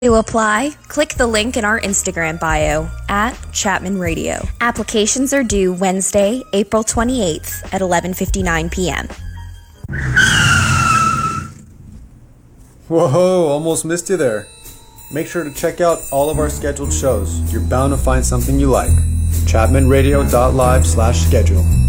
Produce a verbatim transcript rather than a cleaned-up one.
To apply, click the link in our Instagram bio at Chapman Radio. Applications are due Wednesday, April twenty-eighth at eleven fifty-nine p.m. Whoa, almost missed you there. Make sure to check out all of our scheduled shows. You're bound to find something you like. chapman radio dot live slash schedule.